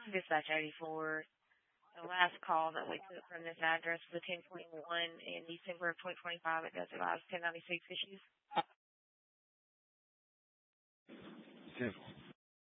Dispatch 84. The last call that we took from this address was 1021 in December of 2025. It does allow us 1096 issues.